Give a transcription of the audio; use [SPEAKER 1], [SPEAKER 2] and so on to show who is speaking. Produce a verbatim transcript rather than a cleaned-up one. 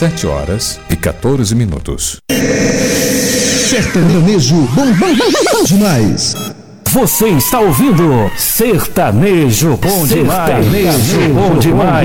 [SPEAKER 1] sete horas e quatorze minutos.
[SPEAKER 2] Sertanejo bom, bom, bom demais.
[SPEAKER 3] Você está ouvindo Sertanejo Bom Demais. Sertanejo Bom Demais.